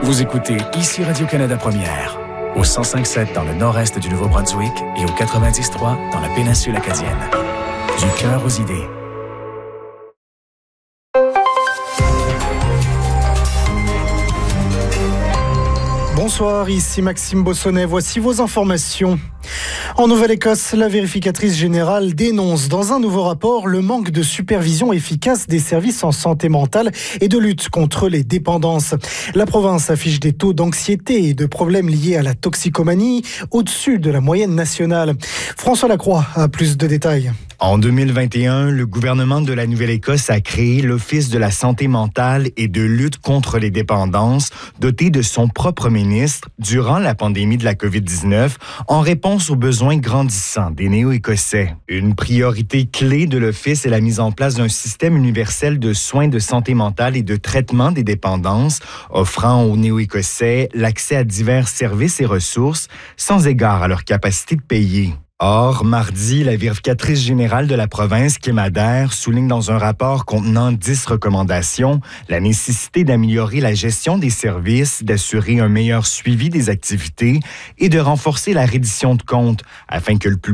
Vous écoutez ici Radio-Canada Première, au 105.7 dans le nord-est du Nouveau-Brunswick et au 90.3 dans la péninsule acadienne. Du cœur aux idées. Bonsoir, ici Maxime Bossonnet. Voici vos informations. En Nouvelle-Écosse, la vérificatrice générale dénonce dans un nouveau rapport le manque de supervision efficace des services en santé mentale et de lutte contre les dépendances. La province affiche des taux d'anxiété et de problèmes liés à la toxicomanie au-dessus de la moyenne nationale. François Lacroix a plus de détails. En 2021, le gouvernement de la Nouvelle-Écosse a créé l'Office de la santé mentale et de lutte contre les dépendances, doté de son propre ministre durant la pandémie de la COVID-19, en réponse aux besoins grandissants des Néo-Écossais. Une priorité clé de l'Office est la mise en place d'un système universel de soins de santé mentale et de traitement des dépendances, offrant aux Néo-Écossais l'accès à divers services et ressources, sans égard à leur capacité de payer. Or, mardi, la vérificatrice générale de la province, Kim Adair, souligne dans un rapport contenant 10 recommandations la nécessité d'améliorer la gestion des services, d'assurer un meilleur suivi des activités et de renforcer la reddition de comptes afin que le public